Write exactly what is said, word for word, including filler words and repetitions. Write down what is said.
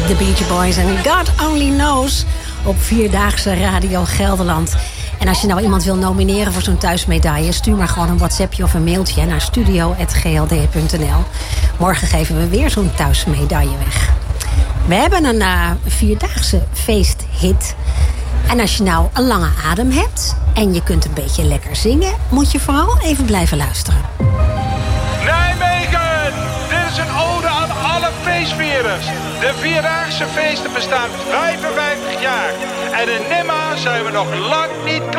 The Beach Boys en God Only Knows op Vierdaagse Radio Gelderland. En als je nou iemand wil nomineren voor zo'n thuismedaille, stuur maar gewoon een WhatsAppje of een mailtje naar studio at g l d punt n l. Morgen geven we weer zo'n thuismedaille weg. We hebben een uh, vierdaagse feesthit. En als je nou een lange adem hebt en je kunt een beetje lekker zingen, moet je vooral even blijven luisteren. Nijmegen! Dit is een ode aan alle feestvierders. De Vierdaagse feesten bestaan vijfenvijftig jaar. En in Nimma zijn we nog lang niet klaar.